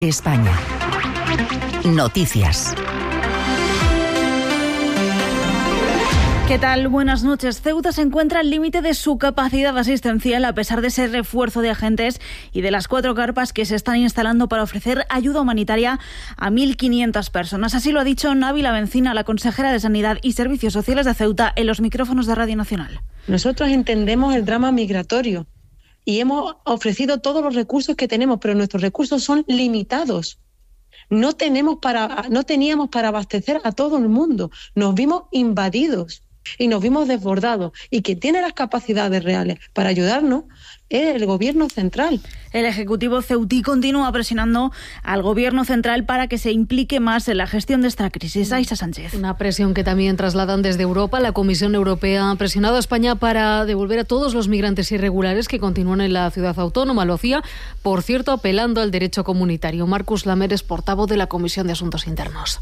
España. Noticias. ¿Qué tal? Buenas noches. Ceuta se encuentra al límite de su capacidad asistencial a pesar de ese refuerzo de agentes y de las 4 carpas que se están instalando para ofrecer ayuda humanitaria a 1.500 personas. Así lo ha dicho Návila Bencina, la consejera de Sanidad y Servicios Sociales de Ceuta, en los micrófonos de Radio Nacional. Nosotros entendemos el drama migratorio y hemos ofrecido todos los recursos que tenemos, pero nuestros recursos son limitados. No teníamos para abastecer a todo el mundo. Nos vimos invadidos y nos vimos desbordados. Y quien tiene las capacidades reales para ayudarnos es el Gobierno central. El Ejecutivo ceutí continúa presionando al Gobierno central para que se implique más en la gestión de esta crisis. Aisha Sánchez. Una presión que también trasladan desde Europa. La Comisión Europea ha presionado a España para devolver a todos los migrantes irregulares que continúan en la ciudad autónoma. Lo hacía, por cierto, apelando al derecho comunitario. Marcus Lamer es portavoz de la Comisión de Asuntos Internos.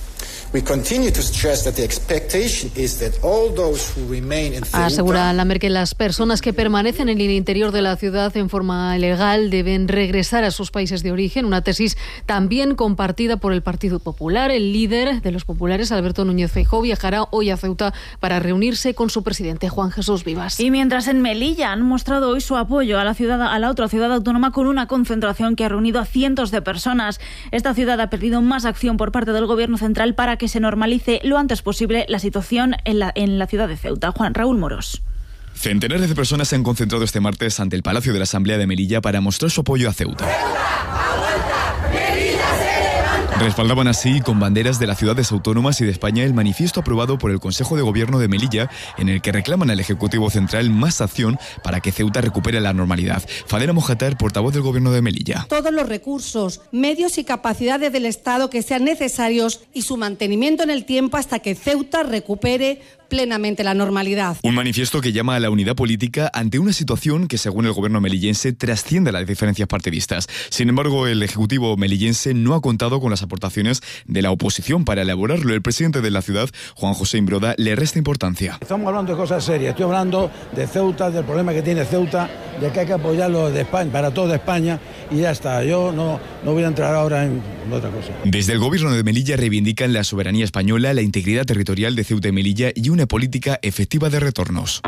Asegura Lamer que las personas que permanecen en el interior de la ciudad en forma ilegal deben regresar a sus países de origen, una tesis también compartida por el Partido Popular. El líder de los populares, Alberto Núñez Feijóo, viajará hoy a Ceuta para reunirse con su presidente, Juan Jesús Vivas. Y mientras en Melilla han mostrado hoy su apoyo a la otra ciudad autónoma con una concentración que ha reunido a cientos de personas. Esta ciudad ha pedido más acción por parte del Gobierno central para que se normalice lo antes posible la situación en la ciudad de Ceuta. Raúl Moros. Centenares de personas se han concentrado este martes ante el Palacio de la Asamblea de Melilla para mostrar su apoyo a Ceuta. Respaldaban así, con banderas de las ciudades autónomas y de España, el manifiesto aprobado por el Consejo de Gobierno de Melilla, en el que reclaman al Ejecutivo Central más acción para que Ceuta recupere la normalidad. Fadela Mojatar, portavoz del Gobierno de Melilla. Todos los recursos, medios y capacidades del Estado que sean necesarios y su mantenimiento en el tiempo hasta que Ceuta recupere plenamente la normalidad. Un manifiesto que llama a la unidad política ante una situación que, según el gobierno melillense, trasciende las diferencias partidistas. Sin embargo, el Ejecutivo melillense no ha contado con las aportaciones de la oposición para elaborarlo. El presidente de la ciudad, Juan José Imbroda, le resta importancia. Estamos hablando de cosas serias. Estoy hablando de Ceuta, del problema que tiene Ceuta, de que hay que apoyarlo de España, para toda España, y ya está. Yo no voy a entrar ahora en otra cosa. Desde el gobierno de Melilla reivindican la soberanía española, la integridad territorial de Ceuta y Melilla y una política efectiva de retornos.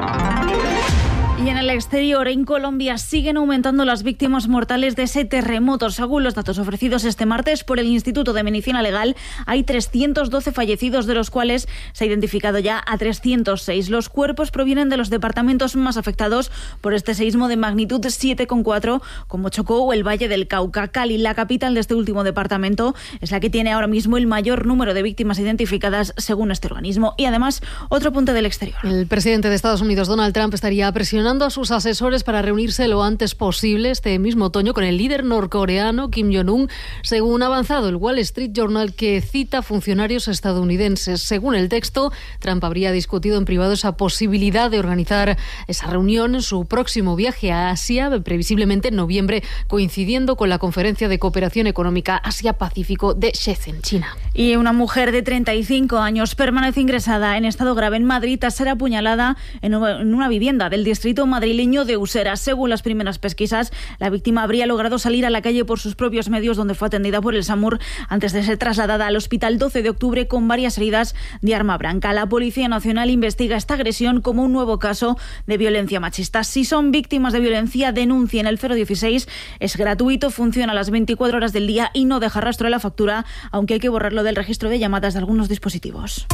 Y en el exterior, en Colombia, siguen aumentando las víctimas mortales de ese terremoto. Según los datos ofrecidos este martes por el Instituto de Medicina Legal, hay 312 fallecidos, de los cuales se ha identificado ya a 306. Los cuerpos provienen de los departamentos más afectados por este seísmo de magnitud 7,4, como Chocó o el Valle del Cauca. Cali, la capital de este último departamento, es la que tiene ahora mismo el mayor número de víctimas identificadas, según este organismo. Y además, otro apunte del exterior. El presidente de Estados Unidos, Donald Trump, estaría presionando a sus asesores para reunirse lo antes posible este mismo otoño con el líder norcoreano Kim Jong-un, según ha avanzado el Wall Street Journal, que cita funcionarios estadounidenses. Según el texto, Trump habría discutido en privado esa posibilidad de organizar esa reunión en su próximo viaje a Asia, previsiblemente en noviembre, coincidiendo con la Conferencia de Cooperación Económica Asia-Pacífico de Shenzhen, China. Y una mujer de 35 años permanece ingresada en estado grave en Madrid tras ser apuñalada en una vivienda del distrito madrileño de Usera. Según las primeras pesquisas, la víctima habría logrado salir a la calle por sus propios medios, donde fue atendida por el SAMUR antes de ser trasladada al hospital 12 de octubre con varias heridas de arma blanca. La Policía Nacional investiga esta agresión como un nuevo caso de violencia machista. Si son víctimas de violencia, denuncien el 016. Es gratuito, funciona a las 24 horas del día y no deja rastro de la factura, aunque hay que borrarlo del registro de llamadas de algunos dispositivos.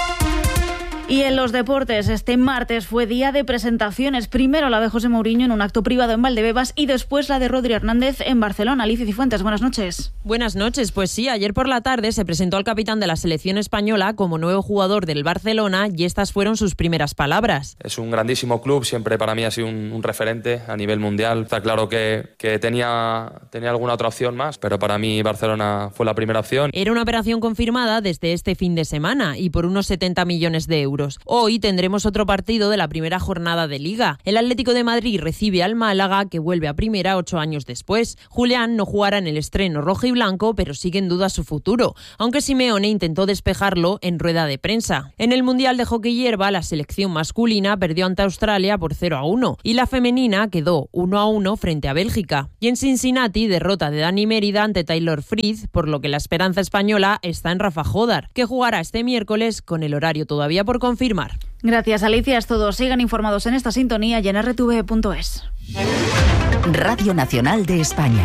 Y en los deportes, este martes fue día de presentaciones. Primero la de José Mourinho en un acto privado en Valdebebas y después la de Rodri Hernández en Barcelona. Alicia Cifuentes, buenas noches. Buenas noches. Pues sí, ayer por la tarde se presentó al capitán de la selección española como nuevo jugador del Barcelona y estas fueron sus primeras palabras. Es un grandísimo club, siempre para mí ha sido un referente a nivel mundial. Está claro que tenía alguna otra opción más, pero para mí Barcelona fue la primera opción. Era una operación confirmada desde este fin de semana y por unos 70 millones de euros. euros. Hoy tendremos otro partido de la primera jornada de Liga. El Atlético de Madrid recibe al Málaga, que vuelve a primera 8 años después. Julián no jugará en el estreno rojo y blanco, pero sigue en duda su futuro, aunque Simeone intentó despejarlo en rueda de prensa. En el Mundial de Hockey Hierba, la selección masculina perdió ante Australia por 0-1 y la femenina quedó 1-1 frente a Bélgica. Y en Cincinnati, derrota de Dani Mérida ante Taylor Fritz, por lo que la esperanza española está en Rafa Jodar, que jugará este miércoles con el horario todavía por confirmar. Gracias, Alicia. Es todo. Sigan informados en esta sintonía y en rtv.es. Radio Nacional de España.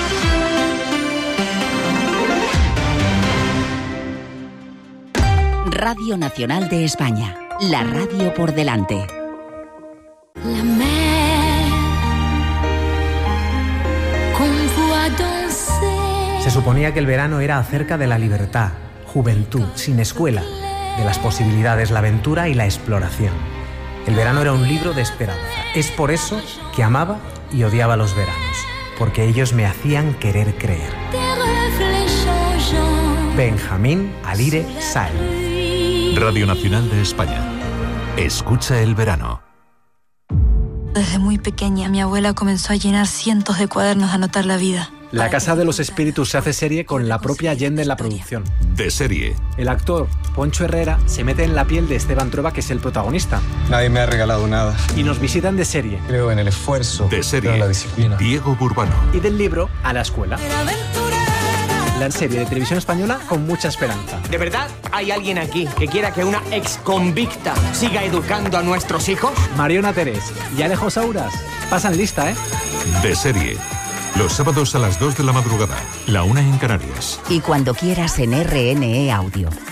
Radio Nacional de España. La radio por delante. La mer, qu'on voit danser. Se suponía que el verano era acerca de la libertad, juventud, sin escuela, de las posibilidades, la aventura y la exploración. El verano era un libro de esperanza. Es por eso que amaba y odiaba los veranos, porque ellos me hacían querer creer. Benjamín Alire Sáenz. Radio Nacional de España. Escucha el verano. Desde muy pequeña, mi abuela comenzó a llenar cientos de cuadernos de anotar la vida. La Casa de los Espíritus se hace serie con la propia Allende en la producción. De serie. El actor Poncho Herrera se mete en la piel de Esteban Trueba, que es el protagonista. Nadie me ha regalado nada. Y nos visitan de serie. Creo en el esfuerzo. De serie. En la disciplina. Diego Burbano. Y del libro a la escuela. La serie de televisión española con mucha esperanza. ¿De verdad hay alguien aquí que quiera que una exconvicta siga educando a nuestros hijos? Mariona Terés y Alejo Sauras. Pasan lista, ¿eh? De serie. Los sábados a las 2 de la madrugada, la 1 en Canarias. Y cuando quieras en RNE Audio.